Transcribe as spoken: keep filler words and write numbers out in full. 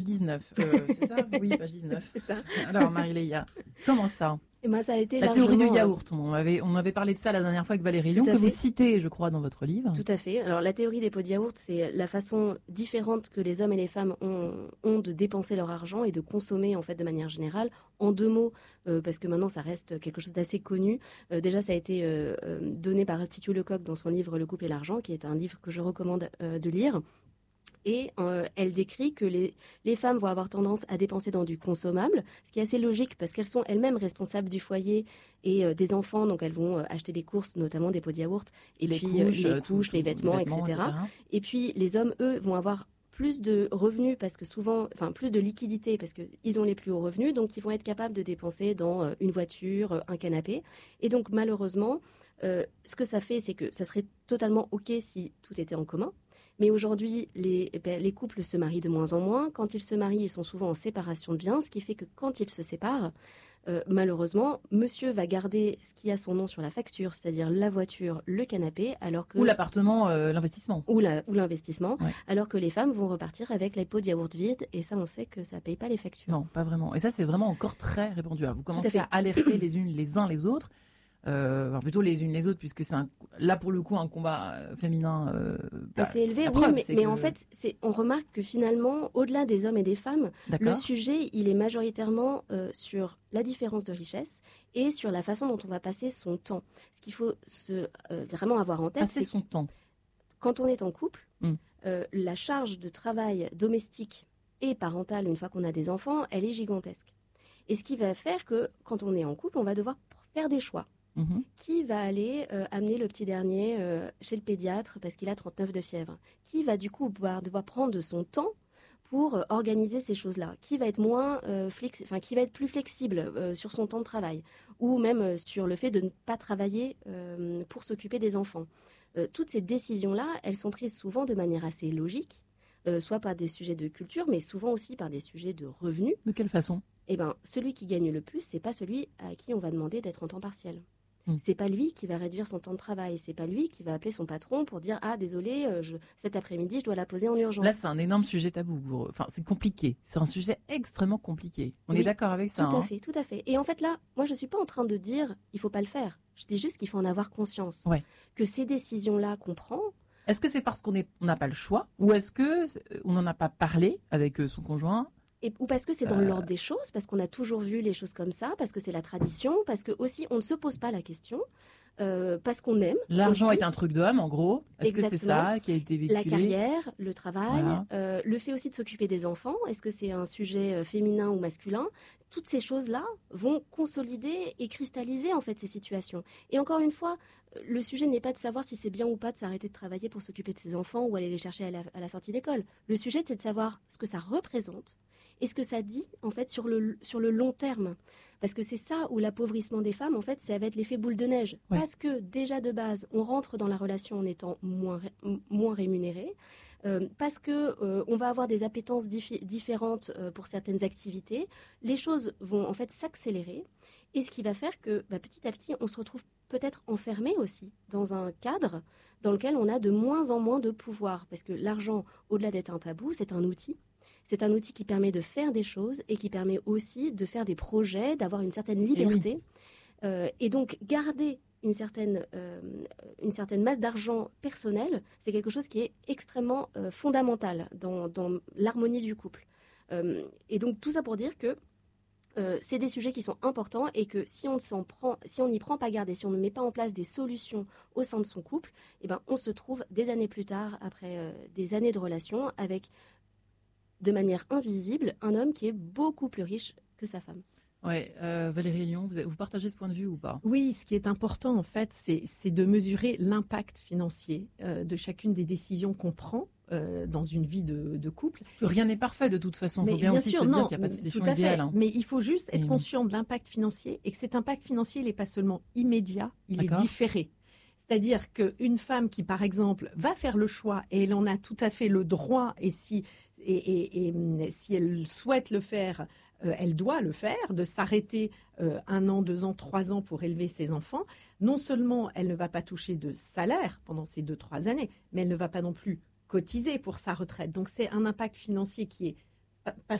dix-neuf, euh, c'est ça? Oui, page dix-neuf. C'est ça. Alors, Marie-Léa, comment ça? Et moi, ça a été La largement... théorie du yaourt. On avait, on avait parlé de ça la dernière fois avec Valérie Lyon, que vous citez, je crois, dans votre livre. Tout à fait. Alors, la théorie des pots de yaourt, c'est la façon différente que les hommes et les femmes ont, ont de dépenser leur argent et de consommer, en fait, de manière générale. En deux mots, euh, parce que maintenant, ça reste quelque chose d'assez connu. Euh, déjà, ça a été euh, donné par Titu Lecoq dans son livre Le couple et l'argent, qui est un livre que je recommande euh, de lire. Et euh, elle décrit que les, les femmes vont avoir tendance à dépenser dans du consommable, ce qui est assez logique parce qu'elles sont elles-mêmes responsables du foyer et euh, des enfants, donc elles vont euh, acheter des courses, notamment des pots de yaourt, et les puis couches, euh, les, tout, couches tout, les, vêtements, les vêtements, et cetera. et cetera. Et puis les hommes, eux, vont avoir plus de revenus parce que souvent, enfin plus de liquidité parce que ils ont les plus hauts revenus, donc ils vont être capables de dépenser dans euh, une voiture, euh, un canapé. Et donc malheureusement, euh, ce que ça fait, c'est que ça serait totalement ok si tout était en commun. Mais aujourd'hui, les, ben, les couples se marient de moins en moins. Quand ils se marient, ils sont souvent en séparation de biens, ce qui fait que quand ils se séparent, euh, malheureusement, monsieur va garder ce qui a son nom sur la facture, c'est-à-dire la voiture, le canapé, alors que... Ou l'appartement, euh, l'investissement. Ou, la, ou l'investissement, ouais. Alors que les femmes vont repartir avec les pots de yaourt vides, et ça, on sait que ça paye pas les factures. Non, pas vraiment. Et ça, c'est vraiment encore très répandu. Alors, vous commencez à, à alerter les unes les uns les autres. Euh, enfin, plutôt les unes les autres, puisque c'est un, là pour le coup un combat euh, féminin euh, bah, assez élevé. Oui, preuve, mais, mais que... en fait, c'est, on remarque que finalement, au-delà des hommes et des femmes, D'accord. le sujet, il est majoritairement euh, sur la différence de richesse et sur la façon dont on va passer son temps. Ce qu'il faut se, euh, vraiment avoir en tête, passer c'est son temps. Quand on est en couple, mm. euh, la charge de travail domestique et parentale, une fois qu'on a des enfants, elle est gigantesque. Et ce qui va faire que quand on est en couple, on va devoir faire des choix. Mmh. Qui va aller euh, amener le petit dernier euh, chez le pédiatre parce qu'il a trente-neuf de fièvre? Qui va du coup devoir, devoir prendre de son temps pour euh, organiser ces choses-là? Qui va être moins euh, flex... enfin qui va être plus flexible euh, sur son temps de travail ou même euh, sur le fait de ne pas travailler euh, pour s'occuper des enfants? euh, Toutes ces décisions-là, elles sont prises souvent de manière assez logique, euh, soit par des sujets de culture, mais souvent aussi par des sujets de revenus. De quelle façon? Eh ben, celui qui gagne le plus, c'est pas celui à qui on va demander d'être en temps partiel. Mmh. C'est pas lui qui va réduire son temps de travail. C'est pas lui qui va appeler son patron pour dire ah désolé, euh, je, cet après-midi je dois la poser en urgence. Là c'est un énorme sujet tabou. Enfin c'est compliqué. C'est un sujet extrêmement compliqué. On oui, est d'accord avec ça? Tout à hein fait, tout à fait. Et en fait là, moi je suis pas en train de dire il faut pas le faire. Je dis juste qu'il faut en avoir conscience. Ouais. Que ces décisions-là qu'on prend. Est-ce que c'est parce qu'on est, on n'a pas le choix, ou est-ce que on n'en a pas parlé avec son conjoint? Et, ou parce que c'est dans euh... l'ordre des choses, parce qu'on a toujours vu les choses comme ça, parce que c'est la tradition, parce que aussi on ne se pose pas la question. Euh, parce qu'on aime. L'argent aussi. est un truc d'homme, en gros. Est-ce Exactement. que c'est ça qui a été véhiculé? La carrière, le travail, voilà. euh, le fait aussi de s'occuper des enfants. Est-ce que c'est un sujet euh, féminin ou masculin? Toutes ces choses-là vont consolider et cristalliser en fait ces situations. Et encore une fois, le sujet n'est pas de savoir si c'est bien ou pas de s'arrêter de travailler pour s'occuper de ses enfants ou aller les chercher à la, à la sortie d'école. Le sujet, c'est de savoir ce que ça représente et ce que ça dit en fait sur le sur le long terme. Parce que c'est ça où l'appauvrissement des femmes, en fait, ça va être l'effet boule de neige. Ouais. Parce que déjà de base, on rentre dans la relation en étant moins ré, moins rémunéré, euh, parce que euh, on va avoir des appétences diffi- différentes euh, pour certaines activités. Les choses vont en fait s'accélérer, et ce qui va faire que bah, petit à petit, on se retrouve peut-être enfermé aussi dans un cadre dans lequel on a de moins en moins de pouvoir, parce que l'argent, au-delà d'être un tabou, c'est un outil. C'est un outil qui permet de faire des choses et qui permet aussi de faire des projets, d'avoir une certaine liberté. Et, oui. euh, et donc, garder une certaine, euh, une certaine masse d'argent personnelle, c'est quelque chose qui est extrêmement euh, fondamental dans, dans l'harmonie du couple. Euh, et donc, tout ça pour dire que euh, c'est des sujets qui sont importants et que si on s'en prend, si on n'y prend pas garde et si on ne met pas en place des solutions au sein de son couple, eh ben, on se trouve des années plus tard, après euh, des années de relation, avec de manière invisible, un homme qui est beaucoup plus riche que sa femme. Ouais, euh, Valérie Lyon, vous, vous partagez ce point de vue ou pas? Oui, ce qui est important en fait, c'est, c'est de mesurer l'impact financier euh, de chacune des décisions qu'on prend euh, dans une vie de, de couple. Rien n'est parfait de toute façon. Il faut bien, bien aussi sûr, se non, dire qu'il n'y a pas de situation idéale. Hein. Mais il faut juste être et conscient de l'impact financier et que cet impact financier, il n'est pas seulement immédiat, il D'accord. est différé. C'est-à-dire qu'une femme qui, par exemple, va faire le choix et elle en a tout à fait le droit et si et, et, et si elle souhaite le faire, euh, elle doit le faire, de s'arrêter euh, un an, deux ans, trois ans pour élever ses enfants. Non seulement elle ne va pas toucher de salaire pendant ces deux, trois années, mais elle ne va pas non plus cotiser pour sa retraite. Donc c'est un impact financier qui est pas